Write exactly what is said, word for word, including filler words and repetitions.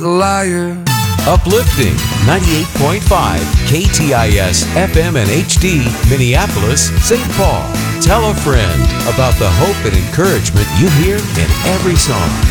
liar. Uplifting ninety-eight point five K T I S F M and H D, Minneapolis, Saint Paul. Tell a friend about the hope and encouragement you hear in every song.